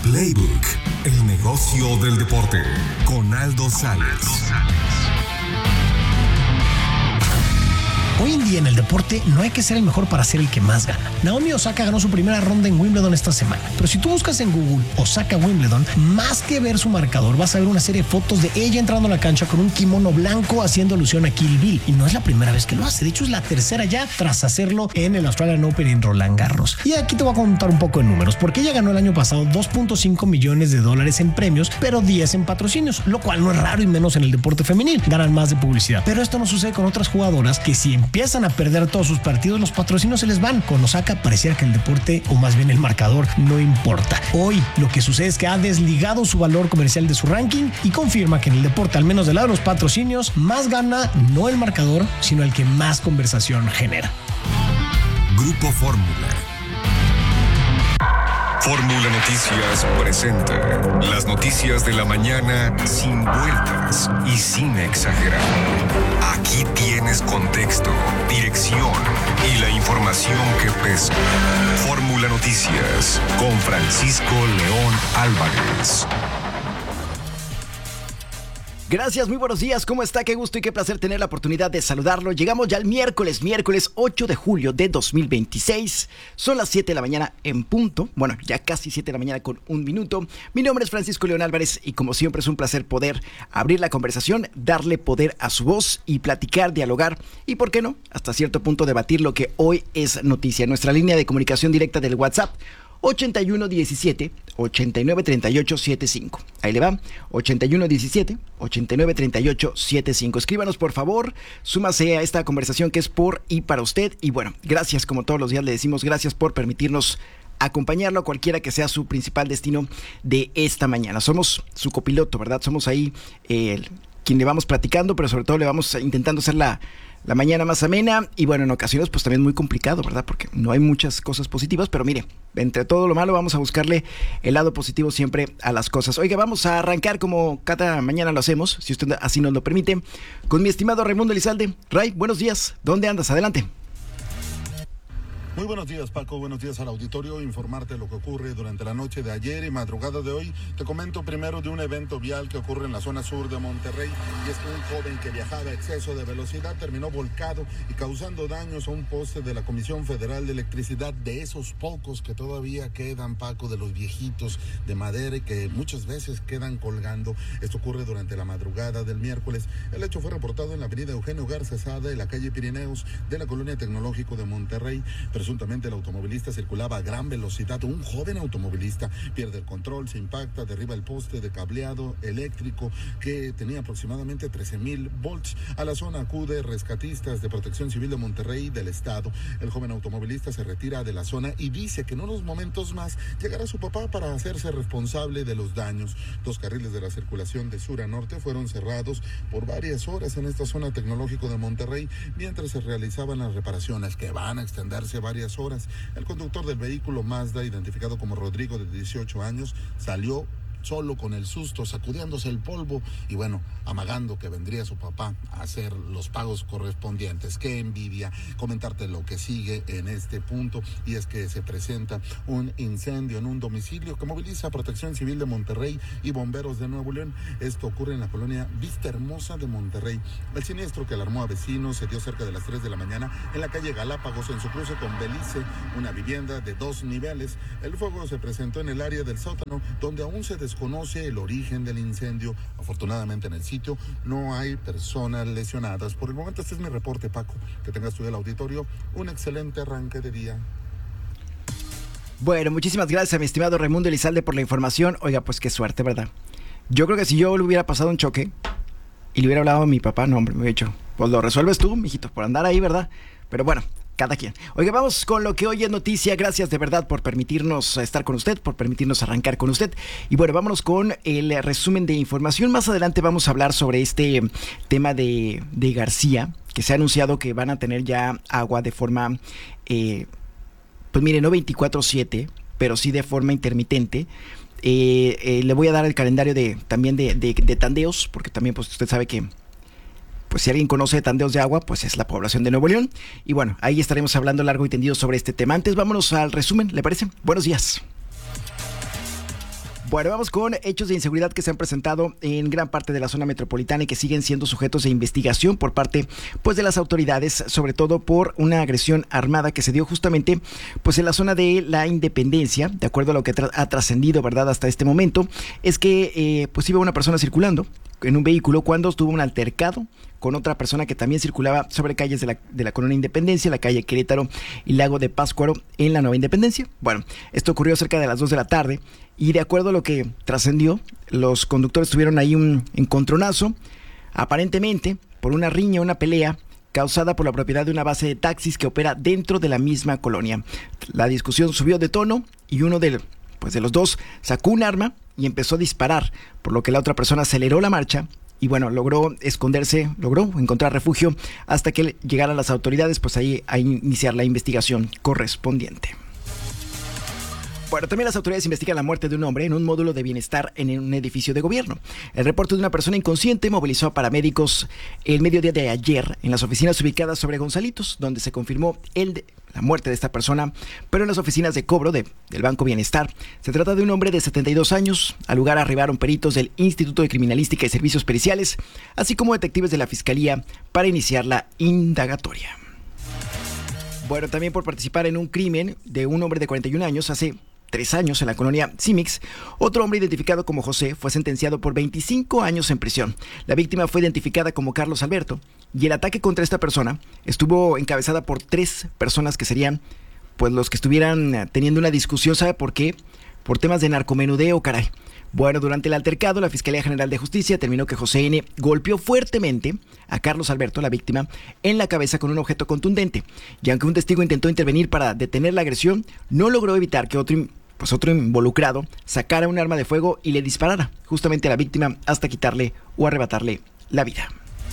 Playbook, el negocio del deporte, con Aldo Sales. Hoy en día en el deporte no hay que ser el mejor para ser el que más gana. Naomi Osaka ganó su primera ronda en Wimbledon esta semana. Pero si tú buscas en Google Osaka Wimbledon, más que ver su marcador, vas a ver una serie de fotos de ella entrando a la cancha con un kimono blanco haciendo alusión a Kill Bill. Y no es la primera vez que lo hace. De hecho, es la tercera ya tras hacerlo en el Australian Open en Roland Garros. Y aquí te voy a contar un poco de números, porque ella ganó el año pasado $2.5 millones en premios, pero 10 en patrocinios, lo cual no es raro y menos en el deporte femenil. Ganan más de publicidad. Pero esto no sucede con otras jugadoras que si empiezan a perder todos sus partidos, los patrocinios se les van. Con Osaka pareciera que el deporte, o más bien el marcador, no importa. Hoy lo que sucede es que ha desligado su valor comercial de su ranking y confirma que en el deporte, al menos del lado de los patrocinios, más gana no el marcador, sino el que más conversación genera. Grupo Fórmula. Fórmula Noticias presenta las noticias de la mañana sin vueltas y sin exagerar. Aquí tienes contexto, dirección y la información que pesa. Fórmula Noticias con Francisco León Álvarez. Gracias, muy buenos días, ¿cómo está? Qué gusto y qué placer tener la oportunidad de saludarlo. Llegamos ya al miércoles 8 de julio de 2026. Son las 7 de la mañana en punto. Bueno, ya casi 7 de la mañana con un minuto. Mi nombre es Francisco León Álvarez y como siempre es un placer poder abrir la conversación, darle poder a su voz y platicar, dialogar y, ¿por qué no?, hasta cierto punto debatir lo que hoy es noticia. Nuestra línea de comunicación directa del WhatsApp 8117-893875. Ahí le va, 8117-893875. Escríbanos, por favor, súmase a esta conversación que es por y para usted. Y bueno, gracias, como todos los días le decimos, gracias por permitirnos acompañarlo a cualquiera que sea su principal destino de esta mañana. Somos su copiloto, ¿verdad? Somos ahí quien le vamos platicando, pero sobre todo le vamos intentando hacer la mañana más amena y bueno, en ocasiones pues también muy complicado, ¿verdad? Porque no hay muchas cosas positivas, pero mire, entre todo lo malo vamos a buscarle el lado positivo siempre a las cosas. Oiga, vamos a arrancar como cada mañana lo hacemos, si usted así nos lo permite, con mi estimado Raimundo Elizalde. Ray, buenos días, ¿dónde andas? Adelante. Muy buenos días, Paco, buenos días al auditorio. Informarte lo que ocurre durante la noche de ayer y madrugada de hoy. Te comento primero de un evento vial que ocurre en la zona sur de Monterrey, y es que un joven que viajaba a exceso de velocidad terminó volcado y causando daños a un poste de la Comisión Federal de Electricidad, de esos pocos que todavía quedan, Paco, de los viejitos de madera y que muchas veces quedan colgando. Esto ocurre durante la madrugada del miércoles. El hecho fue reportado en la avenida Eugenio Garza Sada, en la calle Pirineos de la Colonia Tecnológico de Monterrey. Presuntamente el automovilista circulaba a gran velocidad. Un joven automovilista pierde el control, se impacta, derriba el poste de cableado eléctrico que tenía aproximadamente 13,000 volts. A la zona acude rescatistas de Protección Civil de Monterrey del estado. El joven automovilista se retira de la zona y dice que en unos momentos más llegará su papá para hacerse responsable de los daños. 2 carriles de la circulación de sur a norte fueron cerrados por varias horas en esta zona tecnológico de Monterrey mientras se realizaban las reparaciones que van a extenderse varias horas. El conductor del vehículo Mazda, identificado como Rodrigo, de 18 años, salió solo con el susto, sacudiéndose el polvo y bueno, amagando que vendría su papá a hacer los pagos correspondientes. Qué envidia. Comentarte lo que sigue en este punto, y es que se presenta un incendio en un domicilio que moviliza Protección Civil de Monterrey y bomberos de Nuevo León. Esto ocurre en la colonia Vista Hermosa de Monterrey. El siniestro, que alarmó a vecinos, se dio cerca de las 3 de la mañana en la calle Galápagos, en su cruce con Belice, una vivienda de 2 niveles. El fuego se presentó en el área del sótano, donde aún se desconoce el origen del incendio. Afortunadamente en el sitio no hay personas lesionadas. Por el momento este es mi reporte, Paco. Que tengas tú el auditorio un excelente arranque de día. Bueno, muchísimas gracias a mi estimado Raimundo Elizalde por la información. Oiga, pues qué suerte, ¿verdad? Yo creo que si yo le hubiera pasado un choque y le hubiera hablado a mi papá, no, hombre, me hubiera dicho, pues lo resuelves tú, mijito, por andar ahí, ¿verdad? Pero bueno, cada quien. Oiga, vamos con lo que hoy es noticia. Gracias de verdad por permitirnos estar con usted, por permitirnos arrancar con usted. Y bueno, vámonos con el resumen de información. Más adelante vamos a hablar sobre este tema de García, que se ha anunciado que van a tener ya agua de forma, pues mire, no 24/7, pero sí de forma intermitente. Le voy a dar el calendario también de tandeos, porque también pues usted sabe que pues si alguien conoce tandeos de agua, pues es la población de Nuevo León. Y bueno, ahí estaremos hablando largo y tendido sobre este tema. Antes vámonos al resumen, ¿le parece? Buenos días. Bueno, vamos con hechos de inseguridad que se han presentado en gran parte de la zona metropolitana y que siguen siendo sujetos de investigación por parte pues de las autoridades, sobre todo por una agresión armada que se dio justamente pues en la zona de la Independencia. De acuerdo a lo que ha trascendido, ¿verdad?, hasta este momento, es que pues iba una persona circulando en un vehículo cuando tuvo un altercado con otra persona que también circulaba sobre calles de la colonia Independencia, la calle Querétaro y Lago de Pátzcuaro en la Nueva Independencia. Bueno, esto ocurrió cerca de las 2 de la tarde y de acuerdo a lo que trascendió, los conductores tuvieron ahí un encontronazo, aparentemente por una riña, una pelea causada por la propiedad de una base de taxis que opera dentro de la misma colonia. La discusión subió de tono y uno de los dos sacó un arma y empezó a disparar, por lo que la otra persona aceleró la marcha y bueno, logró esconderse, logró encontrar refugio hasta que llegaran las autoridades, pues ahí a iniciar la investigación correspondiente. Bueno, también las autoridades investigan la muerte de un hombre en un módulo de bienestar en un edificio de gobierno. El reporte de una persona inconsciente movilizó a paramédicos el mediodía de ayer en las oficinas ubicadas sobre Gonzalitos, donde se confirmó la muerte de esta persona, pero en las oficinas de cobro del Banco Bienestar. Se trata de un hombre de 72 años. Al lugar arribaron peritos del Instituto de Criminalística y Servicios Periciales, así como detectives de la Fiscalía para iniciar la indagatoria. Bueno, también por participar en un crimen de un hombre de 41 años hace 3 años en la colonia Cimix, otro hombre identificado como José fue sentenciado por 25 años en prisión. La víctima fue identificada como Carlos Alberto y el ataque contra esta persona estuvo encabezada por 3 personas que serían pues los que estuvieran teniendo una discusión. ¿Sabe por qué? Por temas de narcomenudeo, caray. Bueno, durante el altercado, la Fiscalía General de Justicia determinó que José N. golpeó fuertemente a Carlos Alberto, la víctima, en la cabeza con un objeto contundente. Y aunque un testigo intentó intervenir para detener la agresión, no logró evitar que otro involucrado sacara un arma de fuego y le disparara justamente a la víctima hasta quitarle o arrebatarle la vida.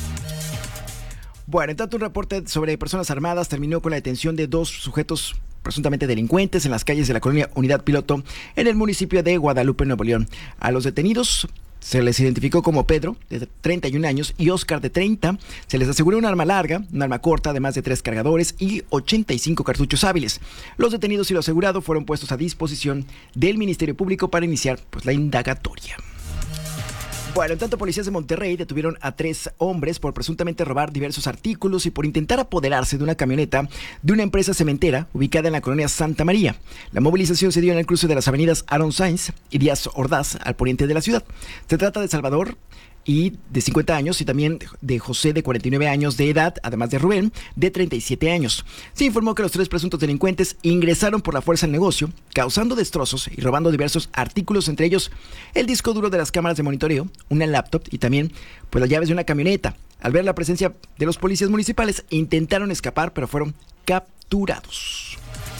Bueno, en tanto, un reporte sobre personas armadas terminó con la detención de 2 sujetos presuntamente delincuentes en las calles de la colonia Unidad Piloto en el municipio de Guadalupe, Nuevo León. A los detenidos se les identificó como Pedro, de 31 años, y Oscar, de 30. Se les aseguró un arma larga, un arma corta, además de 3 cargadores y 85 cartuchos hábiles. Los detenidos y lo asegurado fueron puestos a disposición del Ministerio Público para iniciar la indagatoria. Bueno, en tanto, policías de Monterrey detuvieron a 3 hombres por presuntamente robar diversos artículos y por intentar apoderarse de una camioneta de una empresa cementera ubicada en la colonia Santa María. La movilización se dio en el cruce de las avenidas Aaron Sainz y Díaz Ordaz, al poniente de la ciudad. Se trata de Salvador, y de 50 años, y también de José, de 49 años de edad, además de Rubén, de 37 años. Se informó que los 3 presuntos delincuentes ingresaron por la fuerza al negocio, causando destrozos y robando diversos artículos, entre ellos el disco duro de las cámaras de monitoreo, una laptop y también las llaves de una camioneta. Al ver la presencia de los policías municipales, intentaron escapar, pero fueron capturados.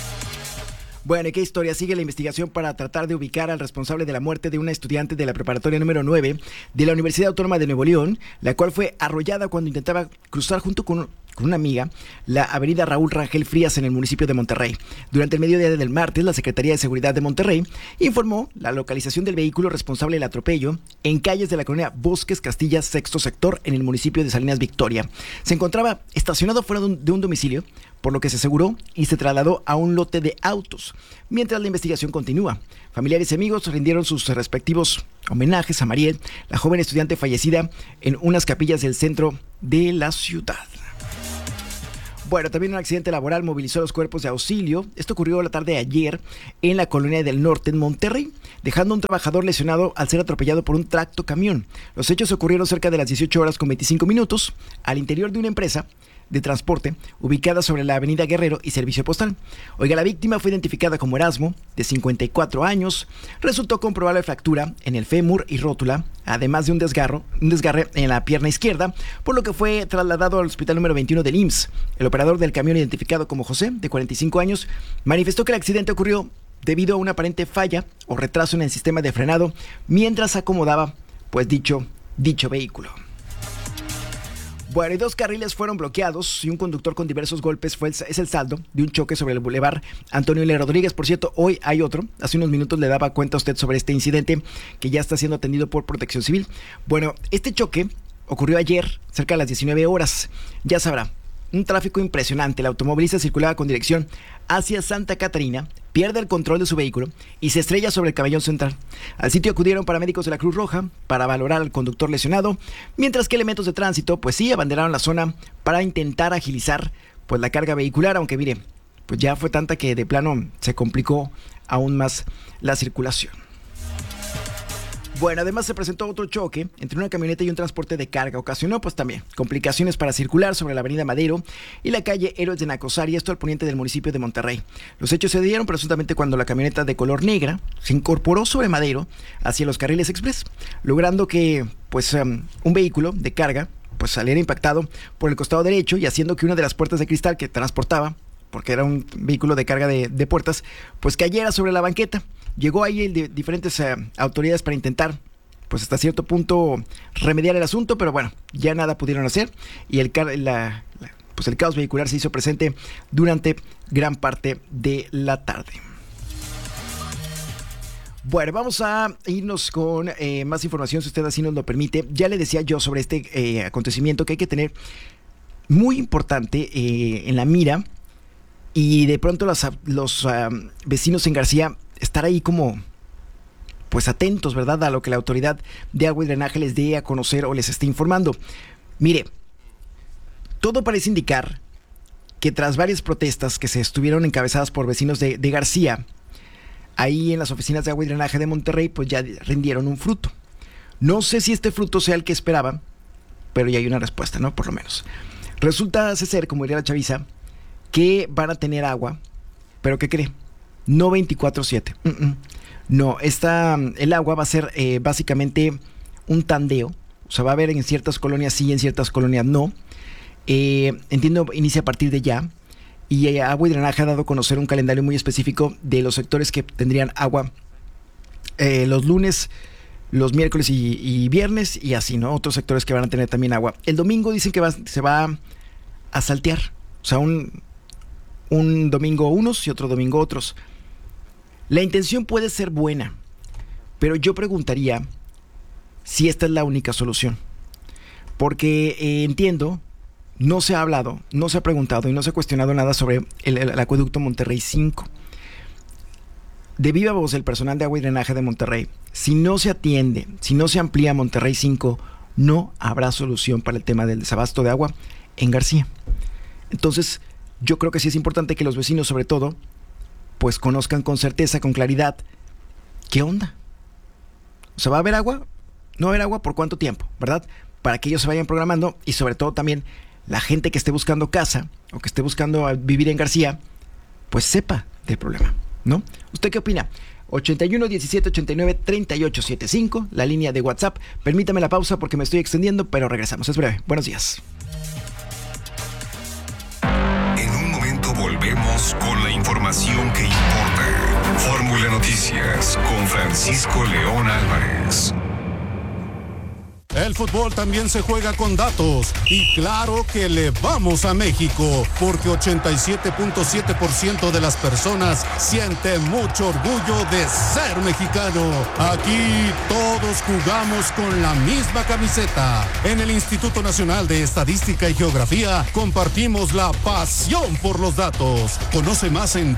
Bueno, ¿y qué historia? Sigue la investigación para tratar de ubicar al responsable de la muerte de una estudiante de la preparatoria número 9 de la Universidad Autónoma de Nuevo León, la cual fue arrollada cuando intentaba cruzar junto con una amiga la avenida Raúl Rangel Frías en el municipio de Monterrey. Durante el mediodía del martes, la Secretaría de Seguridad de Monterrey informó la localización del vehículo responsable del atropello en calles de la colonia Bosques Castilla, sexto sector, en el municipio de Salinas Victoria. Se encontraba estacionado fuera de un domicilio, por lo que se aseguró y se trasladó a un lote de autos. Mientras la investigación continúa, familiares y amigos rindieron sus respectivos homenajes a Mariel, la joven estudiante fallecida, en unas capillas del centro de la ciudad. Bueno, también un accidente laboral movilizó los cuerpos de auxilio. Esto ocurrió la tarde de ayer en la Colonia del Norte, en Monterrey, dejando a un trabajador lesionado al ser atropellado por un tractocamión. Los hechos ocurrieron cerca de las 18:25 al interior de una empresa de transporte ubicada sobre la avenida Guerrero y Servicio Postal. Oiga, la víctima fue identificada como Erasmo, de 54 años. Resultó con probable fractura en el fémur y rótula, además de un desgarre en la pierna izquierda, por lo que fue trasladado al hospital número 21 del IMSS. El operador del camión, identificado como José, de 45 años, manifestó que el accidente ocurrió debido a una aparente falla o retraso en el sistema de frenado mientras acomodaba dicho vehículo. Bueno, y 2 carriles fueron bloqueados y un conductor con diversos golpes es el saldo de un choque sobre el bulevar Antonio L. Rodríguez. Por cierto, hoy hay otro. Hace unos minutos le daba cuenta a usted sobre este incidente que ya está siendo atendido por Protección Civil. Bueno, este choque ocurrió ayer cerca de las 19 horas. Ya sabrá, un tráfico impresionante. El automovilista circulaba con dirección hacia Santa Catarina, pierde el control de su vehículo y se estrella sobre el camellón central. Al sitio acudieron paramédicos de la Cruz Roja para valorar al conductor lesionado, mientras que elementos de tránsito, pues sí, abanderaron la zona para intentar agilizar pues la carga vehicular, aunque mire, pues ya fue tanta que de plano se complicó aún más la circulación. Bueno, además se presentó otro choque entre una camioneta y un transporte de carga. Ocasionó pues también complicaciones para circular sobre la avenida Madero y la calle Héroes de Nacosari, esto al poniente del municipio de Monterrey. Los hechos se dieron presuntamente cuando la camioneta de color negra se incorporó sobre Madero hacia los carriles express, logrando que pues un vehículo de carga pues saliera impactado por el costado derecho y haciendo que una de las puertas de cristal que transportaba, porque era un vehículo de carga de puertas, pues cayera sobre la banqueta. Llegó ahí diferentes autoridades para intentar, pues hasta cierto punto, remediar el asunto, pero bueno, ya nada pudieron hacer y el caos vehicular se hizo presente durante gran parte de la tarde. Bueno, vamos a irnos con más información, si usted así nos lo permite. Ya le decía yo sobre este acontecimiento que hay que tener muy importante en la mira, y de pronto los vecinos en García estar ahí como pues atentos, ¿verdad?, a lo que la autoridad de agua y drenaje les dé a conocer o les esté informando. Mire, todo parece indicar que tras varias protestas que se estuvieron encabezadas por vecinos de García, ahí en las oficinas de agua y drenaje de Monterrey, pues ya rindieron un fruto. No sé si este fruto sea el que esperaban, pero ya hay una respuesta, ¿no? Por lo menos. Resulta ser, como diría la chaviza, que van a tener agua, pero ¿qué cree? No 24/7. No, el agua va a ser básicamente un tandeo. O sea, va a haber en ciertas colonias sí, en ciertas colonias no. Entiendo, inicia a partir de ya. Y Agua y Drenaje ha dado a conocer un calendario muy específico de los sectores que tendrían agua los lunes, los miércoles y viernes, y así, ¿no? Otros sectores que van a tener también agua. El domingo dicen que se va a saltear. O sea, un domingo unos y otro domingo otros. La intención puede ser buena, pero yo preguntaría si esta es la única solución. Porque entiendo, no se ha hablado, no se ha preguntado y no se ha cuestionado nada sobre el acueducto Monterrey 5. De viva voz el personal de agua y drenaje de Monterrey, si no se atiende, si no se amplía Monterrey 5, no habrá solución para el tema del desabasto de agua en García. Entonces, yo creo que sí es importante que los vecinos, sobre todo, pues conozcan con certeza, con claridad, ¿qué onda? O sea, ¿va a haber agua? ¿No va a haber agua? ¿Por cuánto tiempo? ¿Verdad? Para que ellos se vayan programando y sobre todo también la gente que esté buscando casa o que esté buscando vivir en García, pues sepa del problema, ¿no? ¿Usted qué opina? 81 17 89 38 75, la línea de WhatsApp. Permítame la pausa porque me estoy extendiendo, pero regresamos. Es breve. Buenos días. Volvemos con la información que importa. Fórmula Noticias con Francisco León Álvarez. El fútbol también se juega con datos y claro que le vamos a México porque 87.7% de las personas sienten mucho orgullo de ser mexicano. Aquí todos jugamos con la misma camiseta. En el Instituto Nacional de Estadística y Geografía compartimos la pasión por los datos. Conoce más en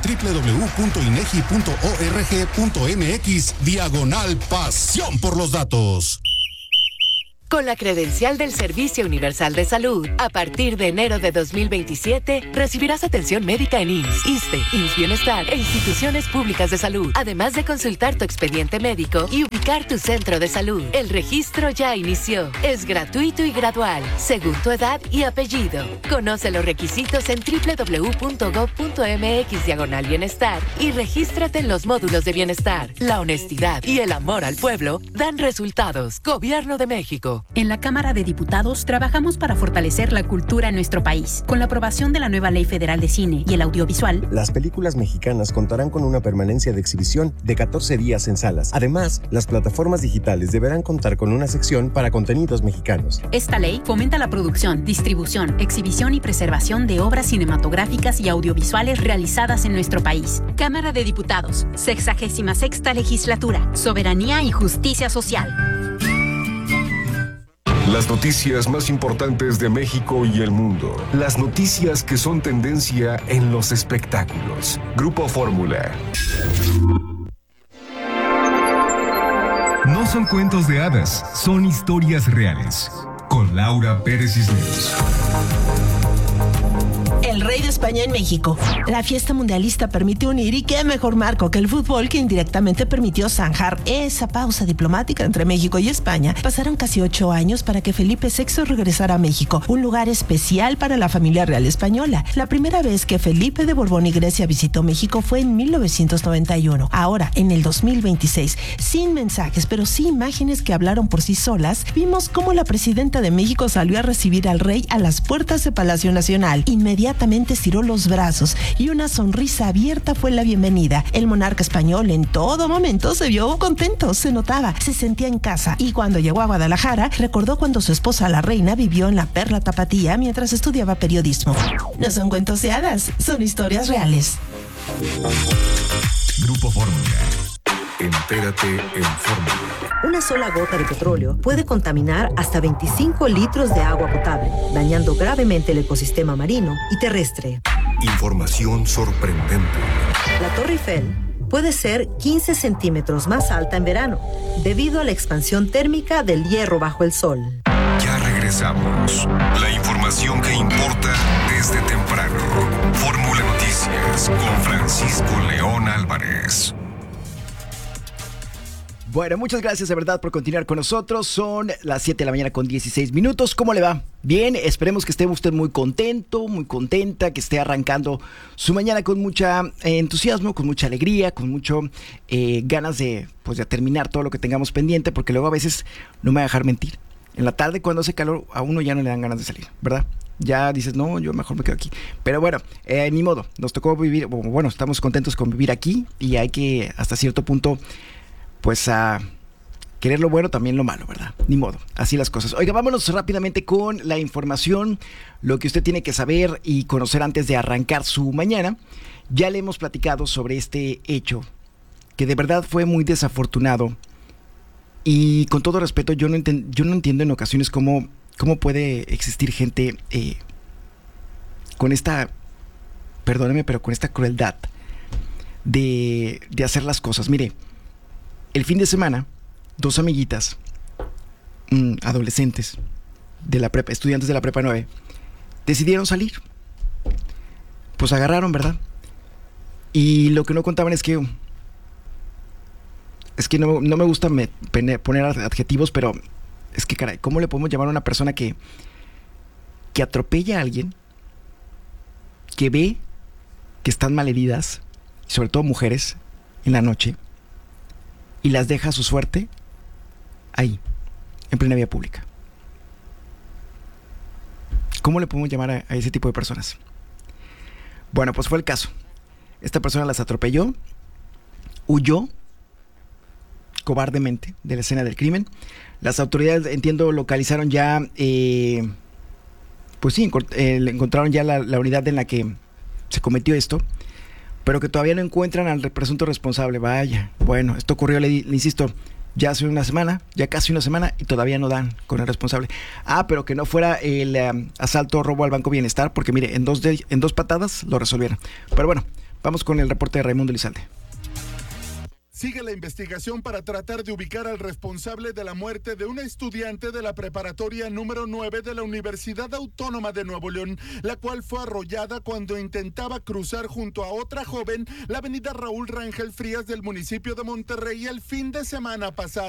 www.inegi.org.mx/pasión por los datos. Con la credencial del Servicio Universal de Salud, a partir de enero de 2027, recibirás atención médica en IMSS, ISSSTE, IMSS Bienestar e instituciones públicas de salud, además de consultar tu expediente médico y ubicar tu centro de salud. El registro ya inició. Es gratuito y gradual, según tu edad y apellido. Conoce los requisitos en www.gov.mx/bienestar y regístrate en los módulos de bienestar. La honestidad y el amor al pueblo dan resultados. Gobierno de México. En la Cámara de Diputados trabajamos para fortalecer la cultura en nuestro país. Con la aprobación de la nueva Ley Federal de Cine y el Audiovisual, las películas mexicanas contarán con una permanencia de exhibición de 14 días en salas. Además, las plataformas digitales deberán contar con una sección para contenidos mexicanos. Esta ley fomenta la producción, distribución, exhibición y preservación de obras cinematográficas y audiovisuales realizadas en nuestro país. Cámara de Diputados, 66ª Legislatura, Soberanía y Justicia Social. Las noticias más importantes de México y el mundo. Las noticias que son tendencia en los espectáculos. Grupo Fórmula. No son cuentos de hadas, son historias reales. Con Laura Pérez Cisneros. El rey de España en México. La fiesta mundialista permite unir, y qué mejor marco que el fútbol, que indirectamente permitió zanjar esa pausa diplomática entre México y España. Pasaron casi 8 años para que Felipe VI regresara a México, un lugar especial para la familia real española. La primera vez que Felipe de Borbón y Grecia visitó México fue en 1991. Ahora, en el 2026, sin mensajes, pero sí imágenes que hablaron por sí solas, vimos cómo la presidenta de México salió a recibir al rey a las puertas de Palacio Nacional. Inmediatamente estiró los brazos y una sonrisa abierta fue la bienvenida. El monarca español en todo momento se vio contento, se notaba, se sentía en casa, y cuando llegó a Guadalajara recordó cuando su esposa la reina vivió en la Perla Tapatía mientras estudiaba periodismo. No son cuentos de hadas, son historias reales. Grupo Fórmula. Entérate en Fórmula. Una sola gota de petróleo puede contaminar hasta 25 litros de agua potable, dañando gravemente el ecosistema marino y terrestre. Información sorprendente. La Torre Eiffel puede ser 15 centímetros más alta en verano, debido a la expansión térmica del hierro bajo el sol. Ya regresamos. La información que importa desde temprano. Fórmula Noticias con Francisco León Álvarez. Bueno, muchas gracias de verdad por continuar con nosotros. Son las 7 de la mañana con 16 minutos. ¿Cómo le va? Bien, esperemos que esté usted muy contento, muy contenta, que esté arrancando su mañana con mucha entusiasmo, con mucha alegría, con mucho ganas de terminar todo lo que tengamos pendiente, porque luego a veces, no me voy a dejar mentir, en la tarde cuando hace calor a uno ya no le dan ganas de salir, ¿verdad? Ya dices, no, yo mejor me quedo aquí. Pero bueno, ni modo, nos tocó vivir, bueno, estamos contentos con vivir aquí y hay que hasta cierto punto a querer lo bueno, también lo malo, ¿verdad? Ni modo, así las cosas. Oiga, vámonos rápidamente con la información, lo que usted tiene que saber y conocer antes de arrancar su mañana. Ya le hemos platicado sobre este hecho, que de verdad fue muy desafortunado. Y con todo respeto, yo no entiendo en ocasiones cómo puede existir gente con esta, perdóneme, pero con esta crueldad de hacer las cosas. Mire, el fin de semana, 2 amiguitas, adolescentes de la prepa, estudiantes de la prepa 9, decidieron salir. Pues agarraron, ¿verdad? Y lo que no contaban es que no me gusta poner adjetivos, pero es que caray, ¿cómo le podemos llamar a una persona que atropella a alguien, que ve que están malheridas, sobre todo mujeres, en la noche, y las deja a su suerte ahí, en plena vía pública? ¿Cómo le podemos llamar a ese tipo de personas? Bueno, pues fue el caso. Esta persona las atropelló, huyó cobardemente de la escena del crimen. Las autoridades, entiendo, localizaron ya, encontraron ya la unidad en la que se cometió esto, pero que todavía no encuentran al presunto responsable. Vaya, bueno, esto ocurrió, le insisto, ya hace casi una semana, y todavía no dan con el responsable. Pero que no fuera el asalto o robo al Banco Bienestar, porque mire, en dos patadas lo resolvieron. Pero bueno, vamos con el reporte de Raimundo Elizalde. Sigue la investigación para tratar de ubicar al responsable de la muerte de una estudiante de la preparatoria número 9 de la Universidad Autónoma de Nuevo León, la cual fue arrollada cuando intentaba cruzar junto a otra joven la avenida Raúl Rangel Frías del municipio de Monterrey el fin de semana pasado.